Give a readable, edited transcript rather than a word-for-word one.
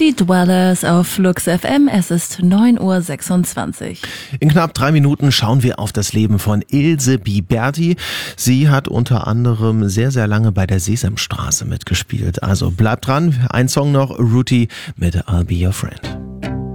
Die Dwellers auf Flux FM, es ist 9:26 Uhr. In knapp 3 Minuten schauen wir auf das Leben von Ilse Biberti. Sie hat unter anderem sehr, sehr lange bei der Sesamstraße mitgespielt. Also bleibt dran, ein Song noch, Ruti mit I'll Be Your Friend.